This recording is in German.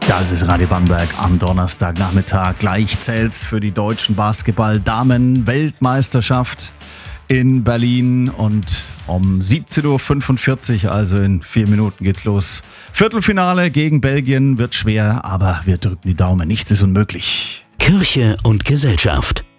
Das ist Radio Bamberg am Donnerstagnachmittag. Gleich zählt's für die deutschen Basketball-Damen-Weltmeisterschaft in Berlin. Und um 17.45 Uhr, also in 4 Minuten, geht's los. Viertelfinale gegen Belgien wird schwer, aber wir drücken die Daumen. Nichts ist unmöglich. Kirche und Gesellschaft.